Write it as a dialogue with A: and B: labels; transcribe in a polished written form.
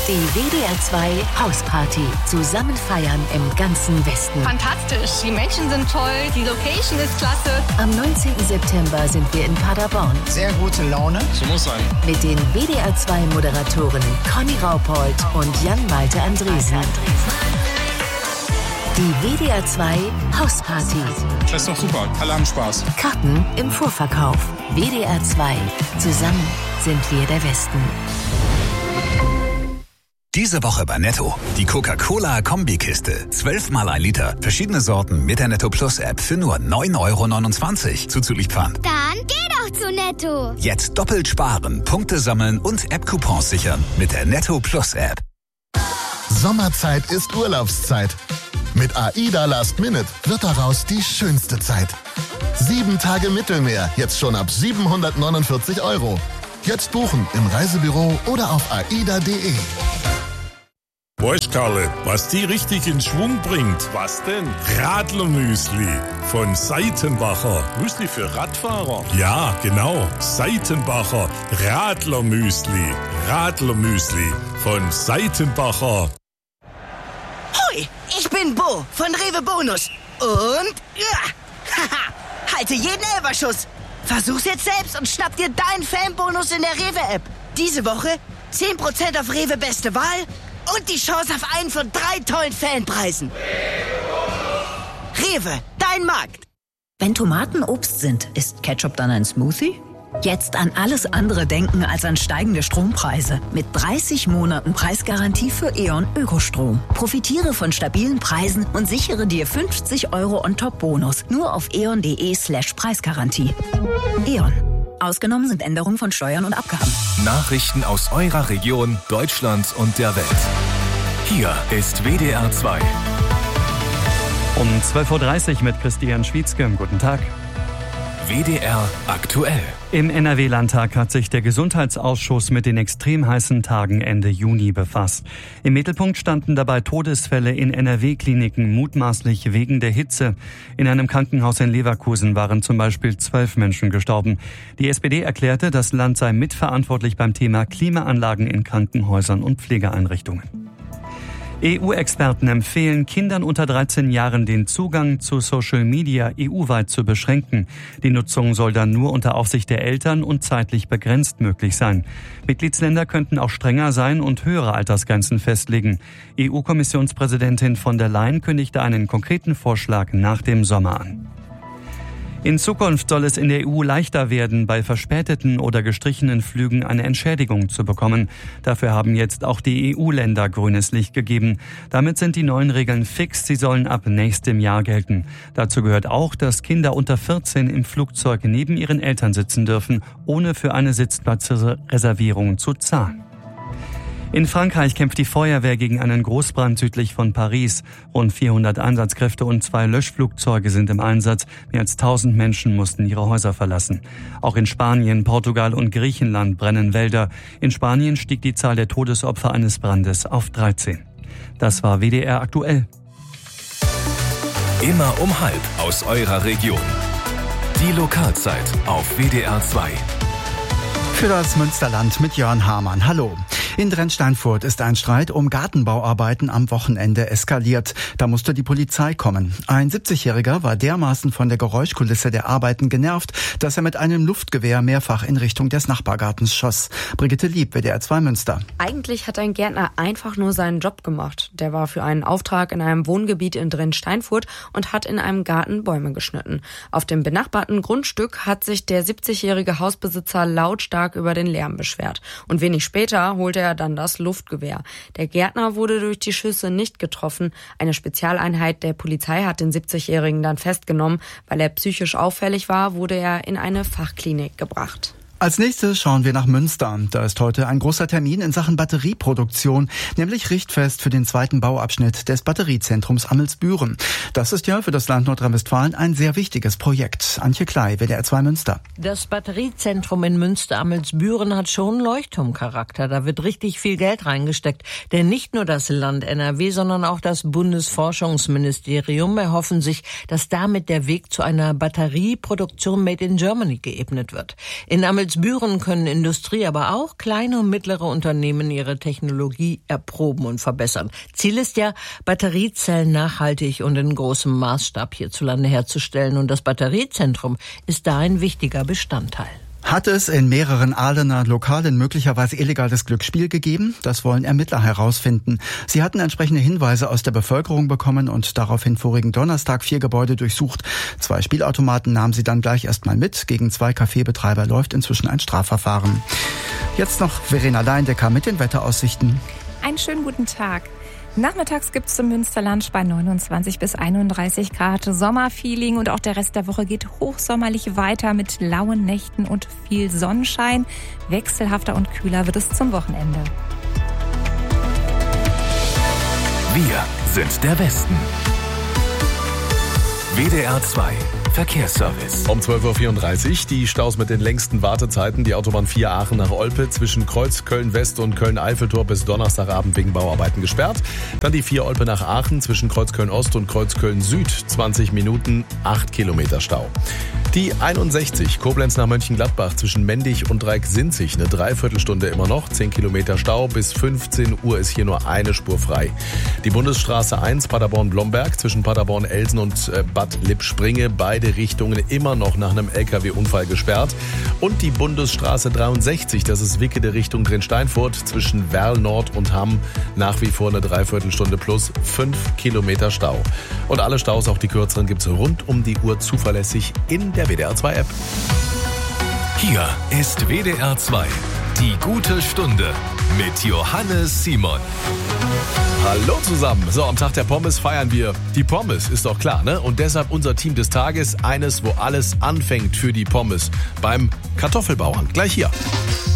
A: Die WDR 2 Hausparty. Zusammen feiern im ganzen Westen.
B: Fantastisch. Die Menschen sind toll. Die Location ist klasse.
A: Am 19. September sind wir in Paderborn.
C: Sehr gute Laune.
D: So muss sein.
A: Mit den WDR 2 Moderatoren Conny Raupold und Jan-Malte Andresen. Die WDR 2 Hausparty.
D: Das ist doch super. Alle haben Spaß.
A: Karten im Vorverkauf. WDR 2. Zusammen sind wir der Westen.
E: Diese Woche bei Netto. Die Coca-Cola-Kombikiste. 12 mal 1 Liter. Verschiedene Sorten mit der Netto Plus App für nur 9,29 € zuzüglich Pfand.
F: Dann geh doch zu Netto.
E: Jetzt doppelt sparen, Punkte sammeln und App-Coupons sichern mit der Netto Plus App.
G: Sommerzeit ist Urlaubszeit. Mit AIDA Last Minute wird daraus die schönste Zeit. 7 Tage Mittelmeer, jetzt schon ab 749 €. Jetzt buchen im Reisebüro oder auf aida.de.
H: Weißt Karle, was die richtig in Schwung bringt? Was denn? Radlermüsli von Seitenbacher. Müsli für Radfahrer? Ja, genau. Seitenbacher Radlermüsli. Radlermüsli von Seitenbacher.
I: Hoi, ich bin Bo von Rewe Bonus. Und halte jeden Elferschuss. Versuch's jetzt selbst und schnapp dir deinen Fanbonus in der Rewe-App. Diese Woche 10% auf Rewe Beste Wahl und die Chance auf einen von 3 tollen Fanpreisen. Rewe, dein Markt.
J: Wenn Tomaten Obst sind, ist Ketchup dann ein Smoothie? Jetzt an alles andere denken als an steigende Strompreise. Mit 30 Monaten Preisgarantie für E.ON Ökostrom. Profitiere von stabilen Preisen und sichere dir 50 € On-Top-Bonus. Nur auf eon.de/Preisgarantie. E.ON. Ausgenommen sind Änderungen von Steuern und Abgaben.
K: Nachrichten aus eurer Region, Deutschland und der Welt. Hier ist WDR 2.
L: Um 12:30 Uhr mit Christian Schwietzke. Guten Tag.
K: WDR aktuell.
L: Im NRW-Landtag hat sich der Gesundheitsausschuss mit den extrem heißen Tagen Ende Juni befasst. Im Mittelpunkt standen dabei Todesfälle in NRW-Kliniken, mutmaßlich wegen der Hitze. In einem Krankenhaus in Leverkusen waren zum Beispiel 12 Menschen gestorben. Die SPD erklärte, das Land sei mitverantwortlich beim Thema Klimaanlagen in Krankenhäusern und Pflegeeinrichtungen. EU-Experten empfehlen Kindern unter 13 Jahren den Zugang zu Social Media EU-weit zu beschränken. Die Nutzung soll dann nur unter Aufsicht der Eltern und zeitlich begrenzt möglich sein. Mitgliedsländer könnten auch strenger sein und höhere Altersgrenzen festlegen. EU-Kommissionspräsidentin von der Leyen kündigte einen konkreten Vorschlag nach dem Sommer an. In Zukunft soll es in der EU leichter werden, bei verspäteten oder gestrichenen Flügen eine Entschädigung zu bekommen. Dafür haben jetzt auch die EU-Länder grünes Licht gegeben. Damit sind die neuen Regeln fix. Sie sollen ab nächstem Jahr gelten. Dazu gehört auch, dass Kinder unter 14 im Flugzeug neben ihren Eltern sitzen dürfen, ohne für eine Sitzplatzreservierung zu zahlen. In Frankreich kämpft die Feuerwehr gegen einen Großbrand südlich von Paris. Rund 400 Einsatzkräfte und 2 Löschflugzeuge sind im Einsatz. Mehr als 1000 Menschen mussten ihre Häuser verlassen. Auch in Spanien, Portugal und Griechenland brennen Wälder. In Spanien stieg die Zahl der Todesopfer eines Brandes auf 13. Das war WDR aktuell.
K: Immer um 12:30 aus eurer Region. Die Lokalzeit auf WDR 2.
M: Für das Münsterland mit Jörn Hamann. Hallo. In Drensteinfurt ist ein Streit um Gartenbauarbeiten am Wochenende eskaliert. Da musste die Polizei kommen. Ein 70-Jähriger war dermaßen von der Geräuschkulisse der Arbeiten genervt, dass er mit einem Luftgewehr mehrfach in Richtung des Nachbargartens schoss. Brigitte Lieb, WDR 2 Münster.
N: Eigentlich hat ein Gärtner einfach nur seinen Job gemacht. Der war für einen Auftrag in einem Wohngebiet in Drensteinfurt und hat in einem Garten Bäume geschnitten. Auf dem benachbarten Grundstück hat sich der 70-jährige Hausbesitzer lautstark über den Lärm beschwert. Und wenig später holte er dann das Luftgewehr. Der Gärtner wurde durch die Schüsse nicht getroffen. Eine Spezialeinheit der Polizei hat den 70-Jährigen dann festgenommen. Weil er psychisch auffällig war, wurde er in eine Fachklinik gebracht.
M: Als nächstes schauen wir nach Münster. Da ist heute ein großer Termin in Sachen Batterieproduktion, nämlich Richtfest für den 2. Bauabschnitt des Batteriezentrums Amelsbüren. Das ist ja für das Land Nordrhein-Westfalen ein sehr wichtiges Projekt. Antje Klei, WDR 2 Münster.
O: Das Batteriezentrum in Münster-Amelsbüren hat schon Leuchtturmcharakter. Da wird richtig viel Geld reingesteckt. Denn nicht nur das Land NRW, sondern auch das Bundesforschungsministerium erhoffen sich, dass damit der Weg zu einer Batterieproduktion made in Germany geebnet wird. In Amelsbüren Amelsbüren können Industrie, aber auch kleine und mittlere Unternehmen ihre Technologie erproben und verbessern. Ziel ist ja, Batteriezellen nachhaltig und in großem Maßstab hierzulande herzustellen. Und das Batteriezentrum ist da ein wichtiger Bestandteil.
M: Hat es in mehreren Ahlener Lokalen möglicherweise illegales Glücksspiel gegeben? Das wollen Ermittler herausfinden. Sie hatten entsprechende Hinweise aus der Bevölkerung bekommen und daraufhin vorigen Donnerstag 4 Gebäude durchsucht. 2 Spielautomaten nahmen sie dann gleich erstmal mit. Gegen 2 Cafébetreiber läuft inzwischen ein Strafverfahren. Jetzt noch Verena Leindecker mit den Wetteraussichten.
C: Einen schönen guten Tag. Nachmittags gibt es im Münsterland bei 29 bis 31 Grad Sommerfeeling und auch der Rest der Woche geht hochsommerlich weiter mit lauen Nächten und viel Sonnenschein. Wechselhafter und kühler wird es zum Wochenende.
K: Wir sind der Westen. WDR 2 Verkehrsservice.
P: Um 12.34 Uhr die Staus mit den längsten Wartezeiten. Die Autobahn 4 Aachen nach Olpe zwischen Kreuz Köln-West und Köln-Eiffeltor bis Donnerstagabend wegen Bauarbeiten gesperrt. Dann die 4 Olpe nach Aachen zwischen Kreuz Köln-Ost und Kreuz Köln-Süd. 20 Minuten, 8 Kilometer Stau. Die 61 Koblenz nach Mönchengladbach zwischen Mendig und Dreieck-Sinzig. Eine Dreiviertelstunde immer noch. 10 Kilometer Stau. Bis 15 Uhr ist hier nur eine Spur frei. Die Bundesstraße 1 Paderborn-Blomberg zwischen Paderborn-Elsen und Bad Lippspringe. Beide Richtungen immer noch nach einem LKW-Unfall gesperrt. Und die Bundesstraße 63, das ist Wickede Richtung Drinsteinfurt zwischen Werl Nord und Hamm. Nach wie vor eine Dreiviertelstunde plus 5 Kilometer Stau. Und alle Staus, auch die kürzeren, gibt's rund um die Uhr zuverlässig in der WDR 2 App.
K: Hier ist WDR 2, die gute Stunde mit Johannes Simon.
P: Hallo zusammen. So, am Tag der Pommes feiern wir die Pommes, ist doch klar, ne? Und deshalb unser Team des Tages, eines, wo alles anfängt für die Pommes. Beim Kartoffelbauern. Gleich hier.